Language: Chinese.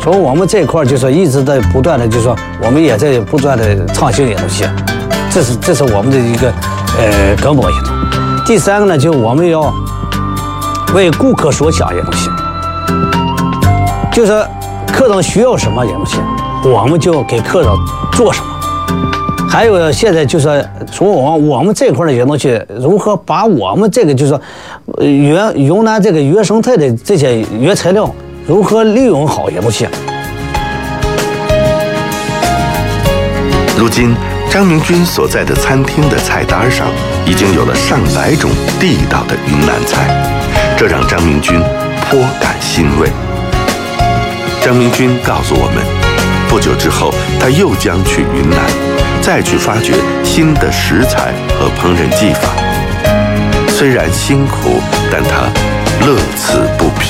从我们这一块就说一直在不断的，就说我们也在不断的创新研究线，这是我们的一个根本性。第三个呢，就我们要为顾客所想研究线，就是客人需要什么研究线，我们就给客人做什么。还有现在就说从我们这块的研究线，如何把我们这个就是说云南这个原生态的这些原材料如何利用好研究线。 如今张明军所在的餐厅的菜单上已经有了上百种地道的云南菜，这让张明军颇感欣慰。张明军告诉我们，不久之后他又将去云南，再去发掘新的食材和烹饪技法。虽然辛苦，但他乐此不疲。